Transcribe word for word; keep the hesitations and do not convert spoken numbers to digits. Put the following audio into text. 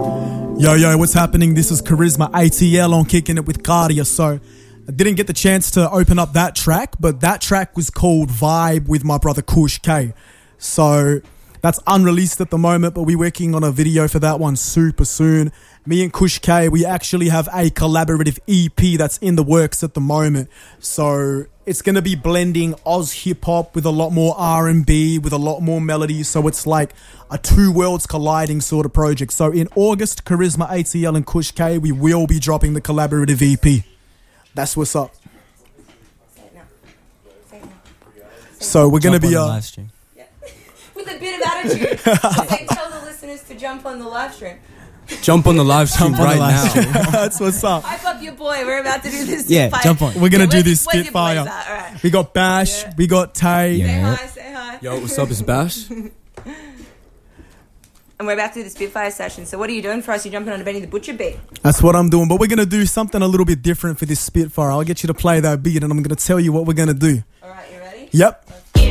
Yo, yo, what's happening? This is Charisma A T L on Kicking It with Guardia. So, I didn't get the chance to open up that track, but that track was called Vibe with my brother Kush K. So, that's unreleased at the moment, but we're working on a video for that one super soon. Me and Kush K, we actually have a collaborative E P that's in the works at the moment. So, it's going to be blending Oz hip-hop with a lot more R and B, with a lot more melody. So it's like a two worlds colliding sort of project. So in August, Charisma A T L and Kush K, we will be dropping the collaborative E P. That's what's up. So we're going to be... Uh, live stream. Yeah. With a bit of attitude. Say, tell the listeners to jump on the live stream. Jump on the live stream right now. That's what's up. Hype up your boy. We're about to do this. Yeah, Spitfire. jump on. We're going to Yeah, do this where's- where's your boys Spitfire. at? All right. We got Bash, Yeah. we got Tay. Yeah. Say hi, say hi. Yo, what's up? It's Bash. And we're about to do the Spitfire session. So what are you doing for us? You're jumping on a Benny the Butcher beat. That's what I'm doing. But we're going to do something a little bit different for this Spitfire. I'll get you to play that beat and I'm going to tell you what we're going to do. All right, you ready? Yep. Let's